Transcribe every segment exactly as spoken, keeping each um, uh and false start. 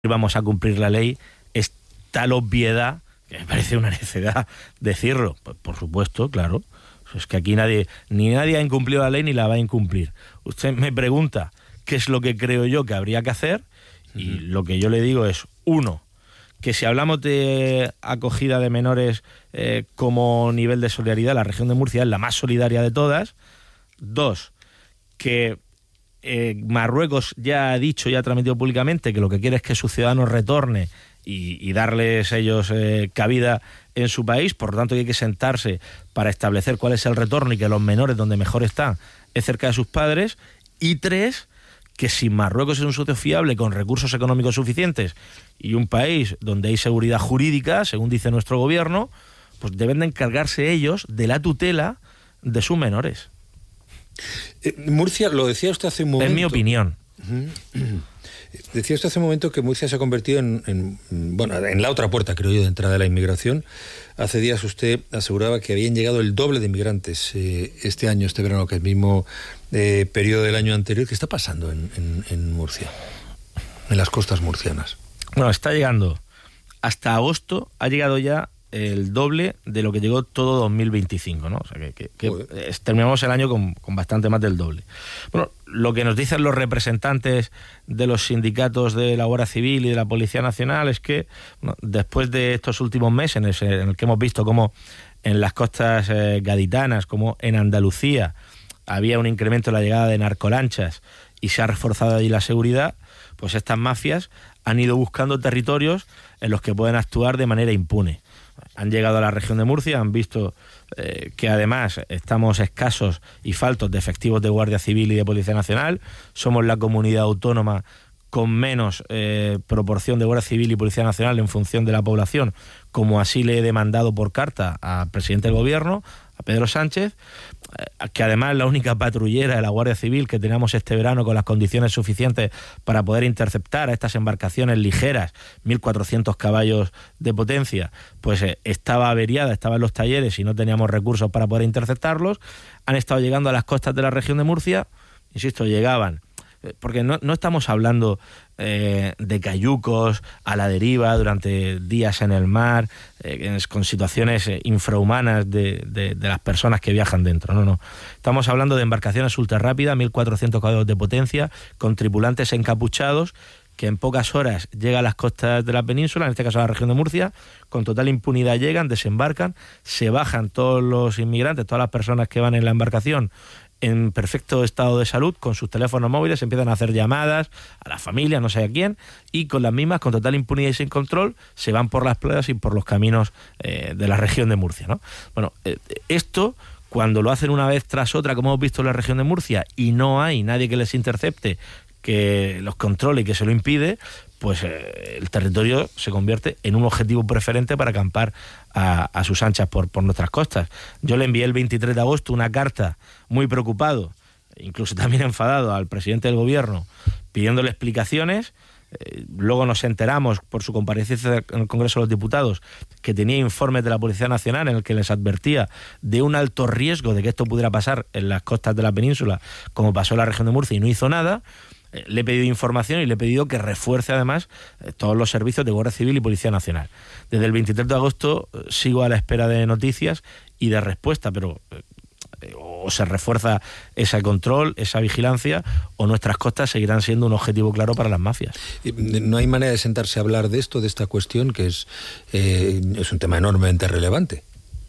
vamos a cumplir la ley es tal obviedad que me parece una necedad decirlo. Pues por supuesto, claro. Es que aquí nadie, ni nadie ha incumplido la ley ni la va a incumplir. Usted me pregunta qué es lo que creo yo que habría que hacer y uh-huh. lo que yo le digo es, uno, que si hablamos de acogida de menores eh, como nivel de solidaridad, la región de Murcia es la más solidaria de todas. Dos, que eh, Marruecos ya ha dicho, ya ha transmitido públicamente que lo que quiere es que sus ciudadanos retornen y, y darles ellos eh, cabida en su país, por lo tanto hay que sentarse para establecer cuál es el retorno y que los menores donde mejor están es cerca de sus padres. Y tres, que si Marruecos es un socio fiable con recursos económicos suficientes y un país donde hay seguridad jurídica, según dice nuestro gobierno, pues deben de encargarse ellos de la tutela de sus menores. Eh, Murcia, lo decía usted hace un momento. En mi opinión. Uh-huh. Decía usted hace un momento que Murcia se ha convertido en, en, bueno, en la otra puerta, creo yo, de entrada de la inmigración. Hace días usted aseguraba que habían llegado el doble de inmigrantes eh, este año, este verano, que el mismo eh, periodo del año anterior. ¿Qué está pasando en, en, en Murcia, en las costas murcianas? Bueno, está llegando. Hasta agosto ha llegado ya el doble de lo que llegó todo dos mil veinticinco, ¿no? O sea, que, que, que terminamos el año con, con bastante más del doble. Bueno, lo que nos dicen los representantes de los sindicatos de la Guardia Civil y de la Policía Nacional es que, bueno, después de estos últimos meses en, ese, en el que hemos visto cómo en las costas eh, gaditanas, como en Andalucía, había un incremento en la llegada de narcolanchas y se ha reforzado allí la seguridad, pues estas mafias han ido buscando territorios en los que pueden actuar de manera impune. Han llegado a la región de Murcia, han visto eh, que además estamos escasos y faltos de efectivos de Guardia Civil y de Policía Nacional. Somos la comunidad autónoma con menos eh, proporción de Guardia Civil y Policía Nacional en función de la población, como así le he demandado por carta al presidente del Gobierno, a Pedro Sánchez, eh, que además la única patrullera de la Guardia Civil que teníamos este verano con las condiciones suficientes para poder interceptar a estas embarcaciones ligeras, mil cuatrocientos caballos de potencia, pues eh, estaba averiada, estaba en los talleres y no teníamos recursos para poder interceptarlos. Han estado llegando a las costas de la región de Murcia, insisto, llegaban, porque no, no estamos hablando eh, de cayucos a la deriva durante días en el mar, eh, con situaciones eh, infrahumanas de, de, de las personas que viajan dentro. No, no. Estamos hablando de embarcaciones ultrarrápidas, mil cuatrocientos caballos de potencia, con tripulantes encapuchados, que en pocas horas llegan a las costas de la península, en este caso a la región de Murcia, con total impunidad llegan, desembarcan, se bajan todos los inmigrantes, todas las personas que van en la embarcación, en perfecto estado de salud, con sus teléfonos móviles, empiezan a hacer llamadas a la familia, no sé a quién, y con las mismas, con total impunidad y sin control, se van por las playas y por los caminos eh, de la región de Murcia, ¿no? Bueno, eh, esto, cuando lo hacen una vez tras otra, como hemos visto en la región de Murcia, y no hay nadie que les intercepte, que los controle y que se lo impide, pues eh, el territorio se convierte en un objetivo preferente para acampar a, a sus anchas por, por nuestras costas. Yo le envié el veintitrés de agosto una carta muy preocupado, incluso también enfadado, al presidente del Gobierno, pidiéndole explicaciones. Eh, luego nos enteramos por su comparecencia en el Congreso de los Diputados que tenía informes de la Policía Nacional en el que les advertía de un alto riesgo de que esto pudiera pasar en las costas de la península, como pasó en la región de Murcia, y no hizo nada. Le he pedido información y le he pedido que refuerce además eh, todos los servicios de Guardia Civil y Policía Nacional. Desde el veintitrés de agosto eh, sigo a la espera de noticias y de respuesta, pero eh, o se refuerza ese control, esa vigilancia, o nuestras costas seguirán siendo un objetivo claro para las mafias. ¿No hay manera de sentarse a hablar de esto, de esta cuestión, que es, eh, es un tema enormemente relevante?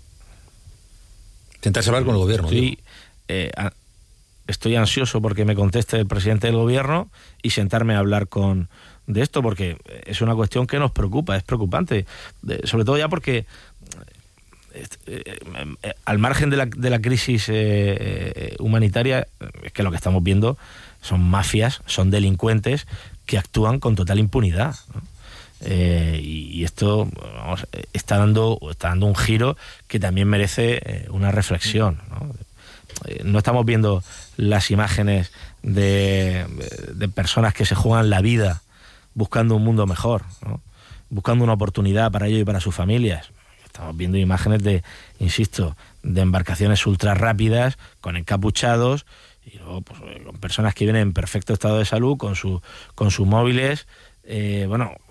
Sentarse a hablar con el Gobierno. Sí, eh, a, estoy ansioso porque me conteste el presidente del Gobierno y sentarme a hablar con de esto, porque es una cuestión que nos preocupa, es preocupante, sobre todo ya porque eh, eh, al margen de la, de la crisis eh, humanitaria, es que lo que estamos viendo son mafias, son delincuentes que actúan con total impunidad, ¿no? Eh, y, y esto, vamos, está dando está dando un giro que también merece eh, una reflexión, ¿no? No estamos viendo las imágenes de, de personas que se juegan la vida buscando un mundo mejor, ¿no? Buscando una oportunidad para ellos y para sus familias. Estamos viendo imágenes de, insisto, de embarcaciones ultra rápidas, con encapuchados, y luego pues, con personas que vienen en perfecto estado de salud, con, su, con sus móviles, eh, bueno,